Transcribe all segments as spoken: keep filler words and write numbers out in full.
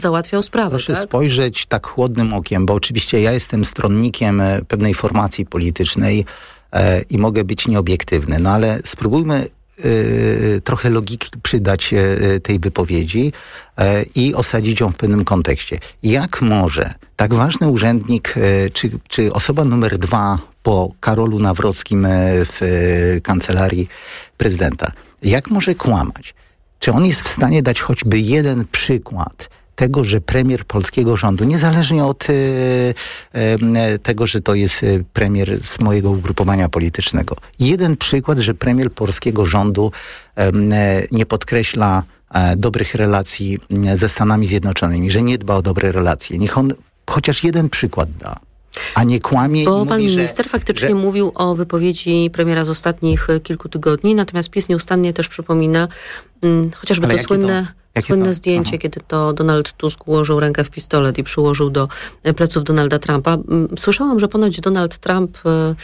załatwiał sprawę. Proszę tak? spojrzeć tak chłodnym okiem, bo oczywiście ja jestem stronnikiem pewnej formacji politycznej e, i mogę być nieobiektywny, no ale spróbujmy e, trochę logiki przydać e, tej wypowiedzi e, i osadzić ją w pewnym kontekście. Jak może tak ważny urzędnik, e, czy, czy osoba numer dwa po Karolu Nawrockim e, w e, kancelarii prezydenta, jak może kłamać? Czy on jest w stanie dać choćby jeden przykład tego, że premier polskiego rządu, niezależnie od e, e, tego, że to jest premier z mojego ugrupowania politycznego, jeden przykład, że premier polskiego rządu e, nie podkreśla e, dobrych relacji ze Stanami Zjednoczonymi, że nie dba o dobre relacje. Niech on chociaż jeden przykład da. A nie kłamie Bo i pan mówi, minister że, faktycznie że... mówił o wypowiedzi premiera z ostatnich kilku tygodni, natomiast PiS nieustannie też przypomina hmm, chociażby Ale to jakie słynne, to? Jakie słynne to? zdjęcie, Aha. kiedy to Donald Tusk ułożył rękę w pistolet i przyłożył do pleców Donalda Trumpa. Słyszałam, że ponoć Donald Trump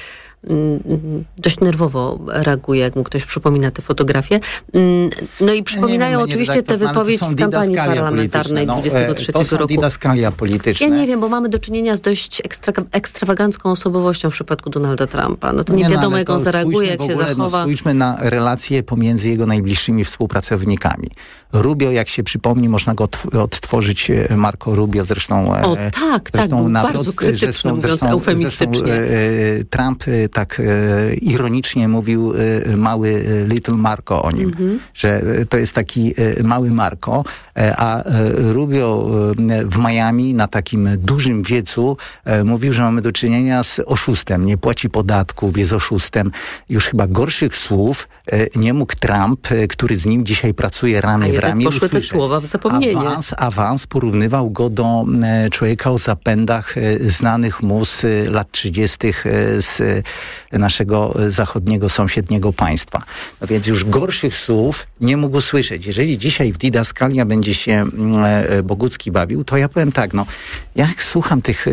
dość nerwowo reaguje, jak mu ktoś przypomina te fotografie. No i przypominają ja oczywiście redaktor, tę wypowiedź z kampanii parlamentarnej no, dwudziestego trzeciego to są roku. didaskalia polityczne. Ja nie wiem, bo mamy do czynienia z dość ekstra, ekstrawagancką osobowością w przypadku Donalda Trumpa. No to nie, nie wiadomo, no, jak on zareaguje, jak się ogóle, zachowa. No, spójrzmy na relacje pomiędzy jego najbliższymi współpracownikami. Rubio, jak się przypomni, można go odtworzyć, Marco Rubio, zresztą... O tak, tak, był bardzo krytyczny, zresztą, mówiąc zresztą, eufemistycznie. Zresztą, e, Trump tak e, ironicznie mówił e, mały Little Marco o nim, mm-hmm. że to jest taki e, mały Marco, e, a e, Rubio e, w Miami na takim dużym wiecu e, mówił, że mamy do czynienia z oszustem, nie płaci podatków, jest oszustem. Już chyba gorszych słów e, nie mógł Trump, e, który z nim dzisiaj pracuje ramię w ramię, poszły usłyszeć. te słowa w zapomnienie. Awans, awans porównywał go do e, człowieka o zapędach e, znanych mu z e, lat trzydziestych e, z e, naszego zachodniego, sąsiedniego państwa. No więc już gorszych słów nie mógł usłyszeć. Jeżeli dzisiaj w Didaskalia będzie się e, Bogucki bawił, to ja powiem tak, no jak słucham tych, e,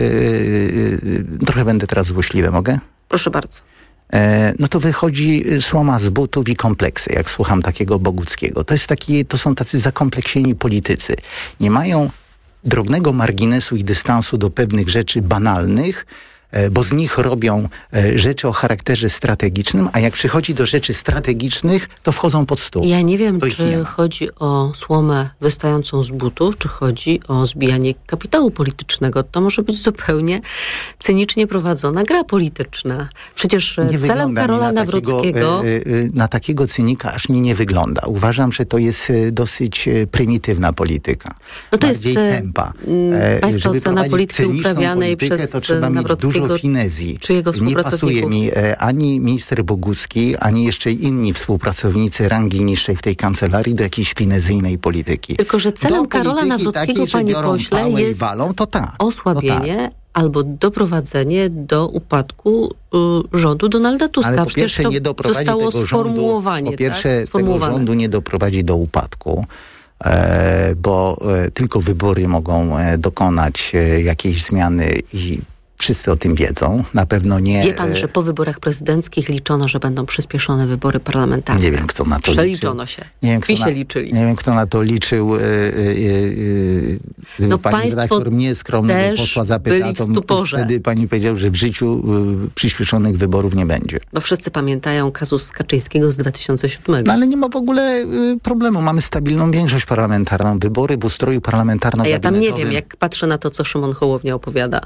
e, trochę będę teraz złośliwy, mogę? Proszę bardzo. No to wychodzi słoma z butów i kompleksy, jak słucham takiego Boguckiego. To jest taki, to są tacy zakompleksieni politycy. Nie mają drobnego marginesu i dystansu do pewnych rzeczy banalnych, bo z nich robią rzeczy o charakterze strategicznym, a jak przychodzi do rzeczy strategicznych, to wchodzą pod stół. Ja nie wiem, to czy nie chodzi o słomę wystającą z butów, czy chodzi o zbijanie kapitału politycznego. To może być zupełnie cynicznie prowadzona gra polityczna. Przecież nie celem Karola na Nawrockiego... Takiego, na takiego cynika aż mi nie wygląda. Uważam, że to jest dosyć prymitywna polityka. No to Bardziej jest tempa. Pańska ocena polityki uprawianej przez to trzeba Nawrockiego. Dużo finezji. Czy jego nie pasuje mi e, ani minister Bogucki, ani jeszcze inni współpracownicy rangi niższej w tej kancelarii do jakiejś finezyjnej polityki. Tylko, że celem do Karola Nawrockiego, takiej, panie pośle, jest balą, to tak, osłabienie to tak. albo doprowadzenie do upadku y, rządu Donalda Tuska. Ale po Przecież pierwsze, to nie doprowadzi zostało tego sformułowanie. Rządu, po pierwsze, tak? tego rządu nie doprowadzi do upadku. E, bo e, tylko wybory mogą e, dokonać e, jakiejś zmiany i wszyscy o tym wiedzą. Na pewno nie... Wie pan, że po wyborach prezydenckich liczono, że będą przyspieszone wybory parlamentarne. Nie wiem, kto na to Przeliczono liczył. się. Nie wiem, kto się na, liczyli. Nie wiem, kto na to liczył. Yy, yy, gdyby no pani redaktor mnie skromnego posła zapytała, to wtedy pani powiedział, że w życiu yy, przyspieszonych wyborów nie będzie. Bo wszyscy pamiętają kazus Kaczyńskiego z dwa tysiące siódmego. No ale nie ma w ogóle yy, problemu. Mamy stabilną większość parlamentarną. Wybory w ustroju parlamentarno-gabinetowym. A ja tam nie wiem, jak patrzę na to, co Szymon Hołownia opowiada.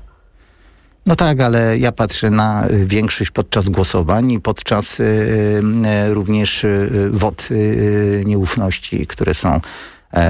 No tak, ale ja patrzę na większość podczas głosowań i podczas y, y, również y, wot y, nieufności, które są y,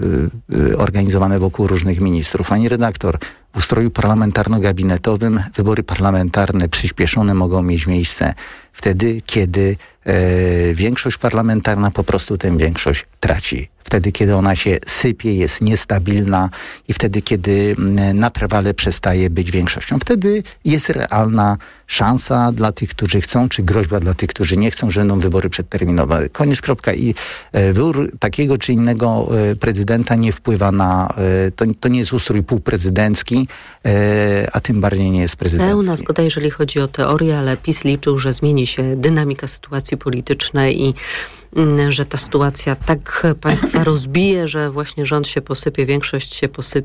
y, organizowane wokół różnych ministrów. Pani redaktor, w ustroju parlamentarno-gabinetowym wybory parlamentarne przyspieszone mogą mieć miejsce wtedy, kiedy y, większość parlamentarna po prostu tę większość traci. Wtedy, kiedy ona się sypie, jest niestabilna i wtedy, kiedy na trwale przestaje być większością. Wtedy jest realna szansa dla tych, którzy chcą, czy groźba dla tych, którzy nie chcą, że będą wybory przedterminowe. Koniec, kropka. I wybór takiego czy innego prezydenta nie wpływa na... To, to nie jest ustrój półprezydencki, a tym bardziej nie jest prezydencki. Pełna zgoda, jeżeli chodzi o teorię, ale PiS liczył, że zmieni się dynamika sytuacji politycznej i że ta sytuacja tak państwa rozbije, że właśnie rząd się posypie, większość się posypie